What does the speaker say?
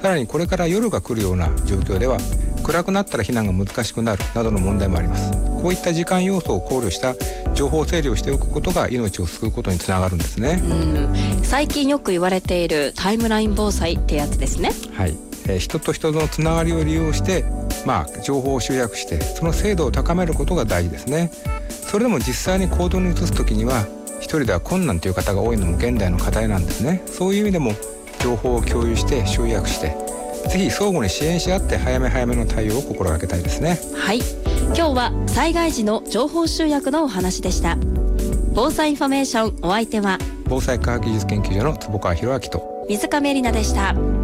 さらにこれから夜が来るような状況では暗くなったら避難が難しくなるなどの問題もあります。こういった時間要素を考慮した情報整理をしておくことが命を救うことにつながるんですね。 最近よく言われているタイムライン防災ってやつですね。 はい、人と人のつながりを利用して、情報を集約してその精度を高めることが大事ですね。それでも実際に行動に移すときには一人では困難という方が多いのも現代の課題なんですね。そういう意味でも情報を共有して集約してぜひ相互に支援し合って早め早めの対応を心がけたいですね。 はい、今日は災害時の情報集約のお話でした。防災インフォメーション、お相手は防災科学技術研究所の坪川博明と水上里奈でした。